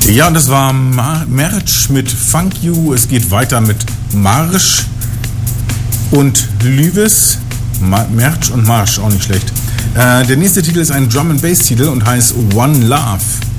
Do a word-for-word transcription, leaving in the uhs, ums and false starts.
Ja, und das war Mar- Merch mit Funk You. Es geht weiter mit Marsch und Lübes. Ma- Merch und Marsch, auch nicht schlecht. Äh, der nächste Titel ist ein Drum and Bass Titel und heißt One Love.